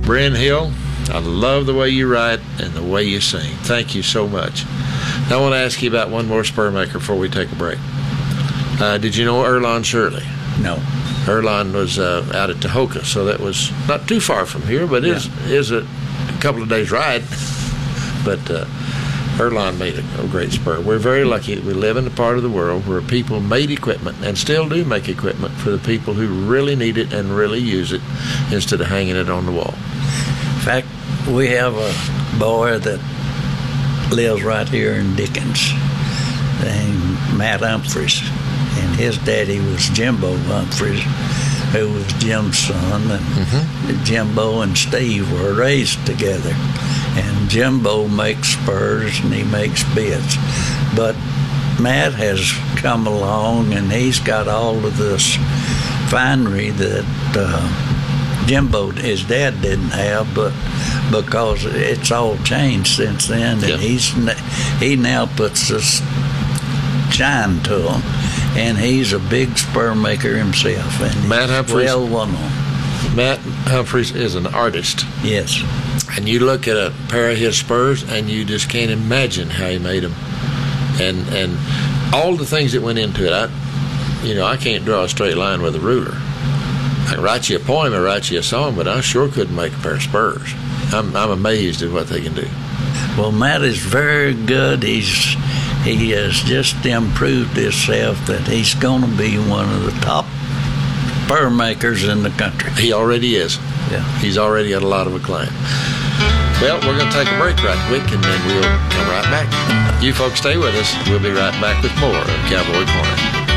Bryn Hill, I love the way you write and the way you sing. Thank you so much. Now I want to ask you about one more spur maker before we take a break. Did you know Erlon Shirley? No. Erlon was out at Tahoka, so that was not too far from here, but is a couple of days' ride. But Erlon made a great spur. We're very lucky that we live in a part of the world where people made equipment and still do make equipment for the people who really need it and really use it instead of hanging it on the wall. In fact, we have a boy that lives right here in Dickens named Matt Humphreys. And his daddy was Jimbo Humphreys, who was Jim's son. And Jimbo and Steve were raised together. And Jimbo makes spurs and he makes bits. But Matt has come along and he's got all of this finery that Jimbo, his dad, didn't have, but because it's all changed since then. And he now puts this shine to them. And he's a big spur maker himself. And Matt Humphreys. Well known. Matt Humphreys is an artist. Yes. And you look at a pair of his spurs, and you just can't imagine how he made them, and all the things that went into it. I can't draw a straight line with a ruler. I can write you a poem or write you a song, but I sure couldn't make a pair of spurs. I'm amazed at what they can do. Well, Matt is very good. He has just improved himself that he's going to be one of the top spur makers in the country. He already is. Yeah. He's already got a lot of acclaim. Well, we're going to take a break right quick, and then we'll come right back. You folks stay with us. We'll be right back with more of Cowboy Corner.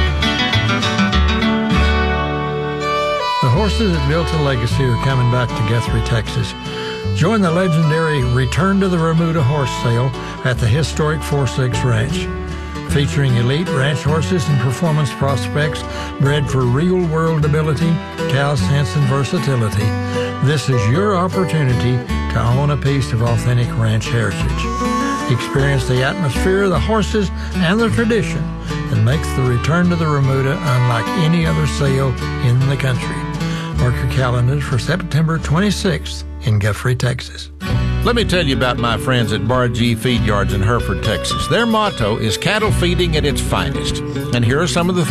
The horses that built a legacy are coming back to Guthrie, Texas. Join the legendary Return to the Remuda horse sale at the historic 4-6 Ranch. Featuring elite ranch horses and performance prospects bred for real-world ability, cow sense, and versatility, this is your opportunity to own a piece of authentic ranch heritage. Experience the atmosphere, the horses, and the tradition that makes the Return to the Remuda unlike any other sale in the country. Mark your calendars for September 26th in Guthrie, Texas. Let me tell you about my friends at Bar G Feed Yards in Hereford, Texas. Their motto is cattle feeding at its finest. And here are some of the